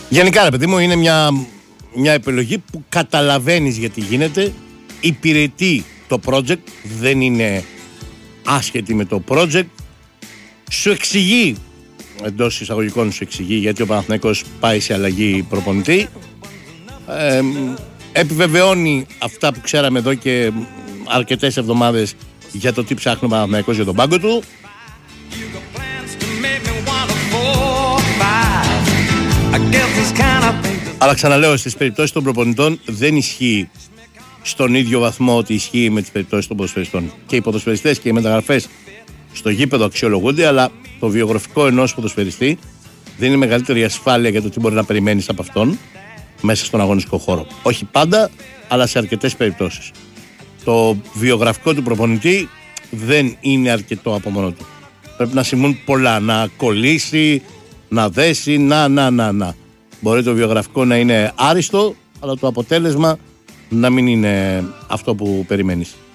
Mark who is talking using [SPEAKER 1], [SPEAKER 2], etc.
[SPEAKER 1] Γενικά, ρε παιδί μου, είναι μια επιλογή που καταλαβαίνεις γιατί γίνεται, υπηρετεί το project, δεν είναι άσχετη με το project, σου εξηγεί, εντός εισαγωγικών σου εξηγεί γιατί ο Παναθηναϊκός πάει σε αλλαγή προπονητή, επιβεβαιώνει αυτά που ξέραμε εδώ και αρκετές εβδομάδες για το τι ψάχνει ο Παναθηναϊκός για τον πάγκο του. Αλλά ξαναλέω, στις περιπτώσεις των προπονητών δεν ισχύει στον ίδιο βαθμό ότι ισχύει με τις περιπτώσεις των ποδοσφαιριστών. Και οι ποδοσφαιριστές και οι μεταγραφές στο γήπεδο αξιολογούνται, αλλά το βιογραφικό ενός ποδοσφαιριστή δεν είναι μεγαλύτερη ασφάλεια για το τι μπορεί να περιμένεις από αυτόν μέσα στον αγωνιστικό χώρο. Όχι πάντα, αλλά σε αρκετές περιπτώσεις. Το βιογραφικό του προπονητή δεν είναι αρκετό από μόνο του. Πρέπει να συμβούν πολλά, να κολλήσει, να δέσει, να. Μπορεί το βιογραφικό να είναι άριστο, αλλά το αποτέλεσμα να μην είναι αυτό που περιμένεις.